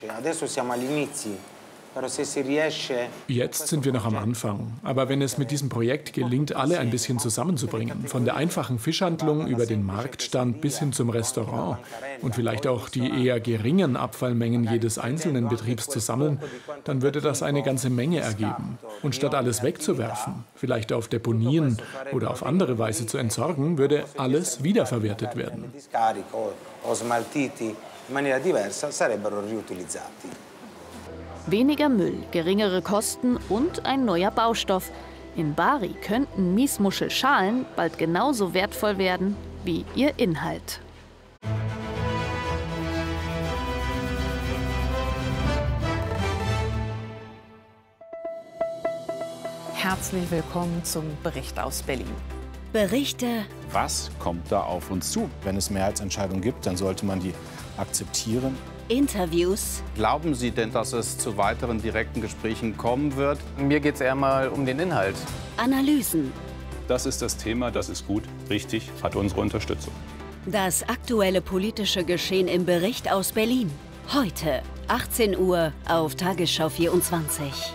Jetzt sind wir noch am Anfang. Aber wenn es mit diesem Projekt gelingt, alle ein bisschen zusammenzubringen, von der einfachen Fischhandlung über den Marktstand bis hin zum Restaurant und vielleicht auch die eher geringen Abfallmengen jedes einzelnen Betriebs zu sammeln, dann würde das eine ganze Menge ergeben. Und statt alles wegzuwerfen, vielleicht auf Deponien oder auf andere Weise zu entsorgen, würde alles wiederverwertet werden. Weniger Müll, geringere Kosten und ein neuer Baustoff. In Bari könnten Miesmuschelschalen bald genauso wertvoll werden wie ihr Inhalt. Herzlich willkommen zum Bericht aus Berlin. Berichte. Was kommt da auf uns zu? Wenn es Mehrheitsentscheidungen gibt, dann sollte man die akzeptieren. Interviews. Glauben Sie denn, dass es zu weiteren direkten Gesprächen kommen wird? Mir geht es eher mal um den Inhalt. Analysen. Das ist das Thema, das ist gut, richtig, hat unsere Unterstützung. Das aktuelle politische Geschehen im Bericht aus Berlin. Heute, 18 Uhr auf Tagesschau 24.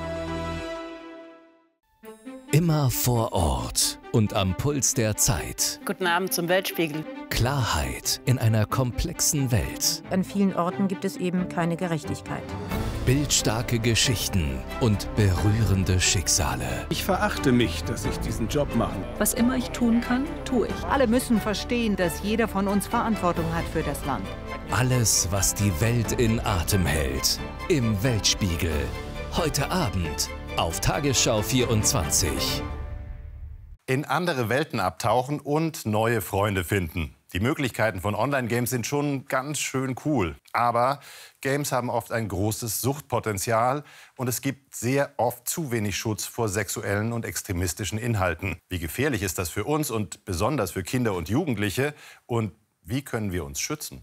Immer vor Ort und am Puls der Zeit. Guten Abend zum Weltspiegel. Klarheit in einer komplexen Welt. An vielen Orten gibt es eben keine Gerechtigkeit. Bildstarke Geschichten und berührende Schicksale. Ich verachte mich, dass ich diesen Job mache. Was immer ich tun kann, tue ich. Alle müssen verstehen, dass jeder von uns Verantwortung hat für das Land. Alles, was die Welt in Atem hält. Im Weltspiegel. Heute Abend auf Tagesschau 24. In andere Welten abtauchen und neue Freunde finden. Die Möglichkeiten von Online-Games sind schon ganz schön cool. Aber Games haben oft ein großes Suchtpotenzial und es gibt sehr oft zu wenig Schutz vor sexuellen und extremistischen Inhalten. Wie gefährlich ist das für uns und besonders für Kinder und Jugendliche? Und wie können wir uns schützen?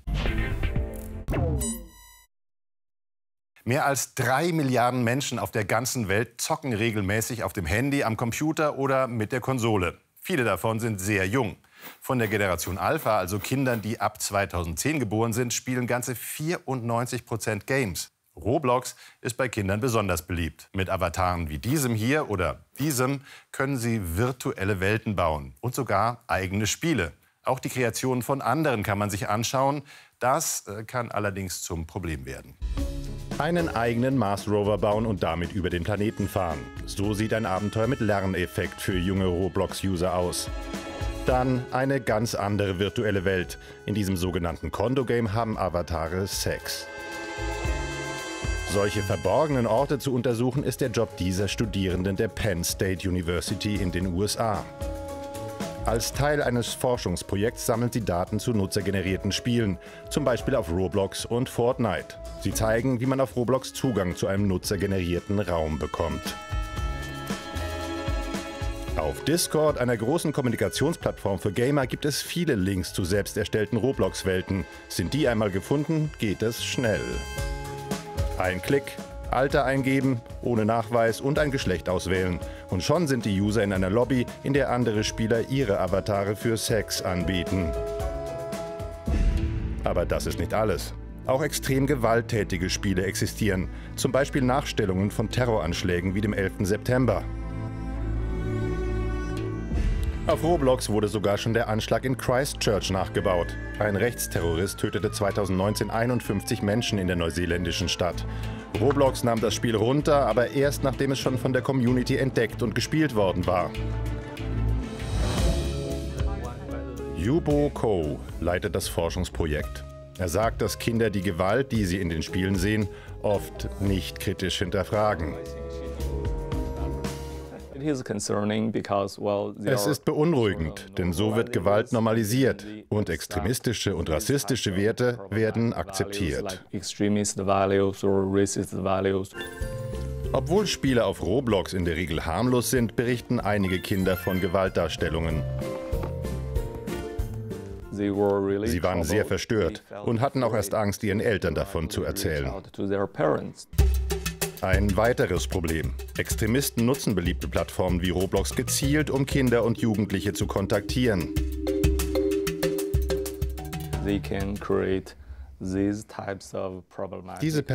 Mehr als 3 Milliarden Menschen auf der ganzen Welt zocken regelmäßig auf dem Handy, am Computer oder mit der Konsole. Viele davon sind sehr jung. Von der Generation Alpha, also Kindern, die ab 2010 geboren sind, spielen ganze 94% Games. Roblox ist bei Kindern besonders beliebt. Mit Avataren wie diesem hier oder diesem können sie virtuelle Welten bauen und sogar eigene Spiele. Auch die Kreationen von anderen kann man sich anschauen. Das kann allerdings zum Problem werden. Einen eigenen Mars-Rover bauen und damit über den Planeten fahren. So sieht ein Abenteuer mit Lerneffekt für junge Roblox-User aus. Dann eine ganz andere virtuelle Welt. In diesem sogenannten Kondo-Game haben Avatare Sex. Solche verborgenen Orte zu untersuchen, ist der Job dieser Studierenden der Penn State University in den USA. Als Teil eines Forschungsprojekts sammeln sie Daten zu nutzergenerierten Spielen, zum Beispiel auf Roblox und Fortnite. Sie zeigen, wie man auf Roblox Zugang zu einem nutzergenerierten Raum bekommt. Auf Discord, einer großen Kommunikationsplattform für Gamer, gibt es viele Links zu selbst erstellten Roblox-Welten. Sind die einmal gefunden, geht es schnell. Ein Klick, Alter eingeben, ohne Nachweis und ein Geschlecht auswählen. Und schon sind die User in einer Lobby, in der andere Spieler ihre Avatare für Sex anbieten. Aber das ist nicht alles. Auch extrem gewalttätige Spiele existieren. Zum Beispiel Nachstellungen von Terroranschlägen wie dem 11. September. Auf Roblox wurde sogar schon der Anschlag in Christchurch nachgebaut. Ein Rechtsterrorist tötete 2019 51 Menschen in der neuseeländischen Stadt. Roblox nahm das Spiel runter, aber erst nachdem es schon von der Community entdeckt und gespielt worden war. Yubo Ko leitet das Forschungsprojekt. Er sagt, dass Kinder die Gewalt, die sie in den Spielen sehen, oft nicht kritisch hinterfragen. Es ist beunruhigend, denn so wird Gewalt normalisiert und extremistische und rassistische Werte werden akzeptiert. Obwohl Spiele auf Roblox in der Regel harmlos sind, berichten einige Kinder von Gewaltdarstellungen. Sie waren sehr verstört und hatten auch erst Angst, ihren Eltern davon zu erzählen. Ein weiteres Problem. Extremisten nutzen beliebte Plattformen wie Roblox gezielt, um Kinder und Jugendliche zu kontaktieren. Diese